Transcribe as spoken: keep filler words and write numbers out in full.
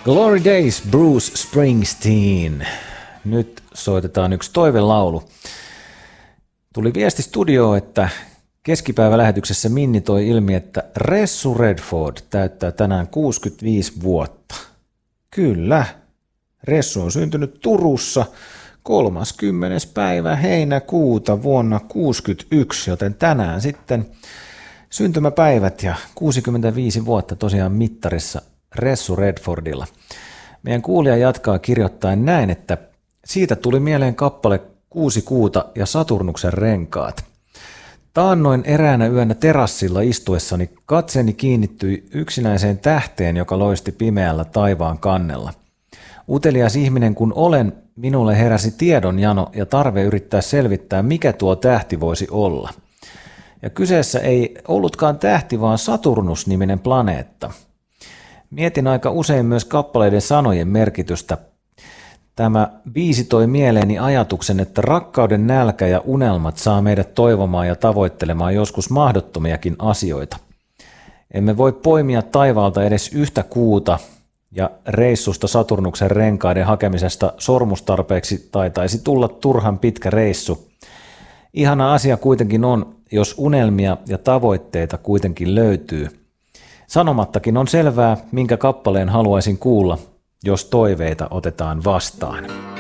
Glory Days, Bruce Springsteen. Nyt soitetaan yksi toivelaulu. Tuli viesti studioon, että keskipäivälähetyksessä Minni toi ilmi, että Ressu Redford täyttää tänään kuusikymmentäviisi vuotta. Kyllä, Ressu on syntynyt Turussa kolmaskymmenes päivä heinäkuuta vuonna kuusikymmentäyksi, joten tänään sitten syntymäpäivät ja kuusikymmentäviisi vuotta tosiaan mittarissa Ressu Redfordilla. Meidän kuulija jatkaa kirjoittaen näin, että siitä tuli mieleen kappale Kuusi kuuta ja Saturnuksen renkaat. Taannoin eräänä yönä terassilla istuessani katseeni kiinnittyi yksinäiseen tähteen, joka loisti pimeällä taivaan kannella. Utelias ihminen kun olen, minulle heräsi tiedonjano ja tarve yrittää selvittää, mikä tuo tähti voisi olla. Ja kyseessä ei ollutkaan tähti, vaan Saturnus-niminen planeetta. Mietin aika usein myös kappaleiden sanojen merkitystä. Tämä biisi toi mieleeni ajatuksen, että rakkauden nälkä ja unelmat saa meidät toivomaan ja tavoittelemaan joskus mahdottomiakin asioita. Emme voi poimia taivaalta edes yhtä kuuta, ja reissusta Saturnuksen renkaiden hakemisesta sormustarpeeksi taitaisi tulla turhan pitkä reissu. Ihana asia kuitenkin on, jos unelmia ja tavoitteita kuitenkin löytyy. Sanomattakin on selvää, minkä kappaleen haluaisin kuulla, jos toiveita otetaan vastaan.